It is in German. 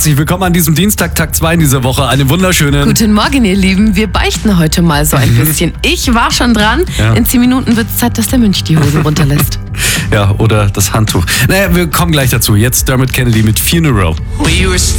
herzlich willkommen an diesem Dienstag, Tag 2 in dieser Woche. Einen wunderschönen... Guten Morgen, ihr Lieben. Wir beichten heute mal so ein bisschen. Ich war schon dran. Ja. In 10 Minuten wird es Zeit, dass der Mönch die Hosen runterlässt. Ja, oder das Handtuch. Naja, wir kommen gleich dazu. Jetzt Dermot Kennedy mit Funeral. We were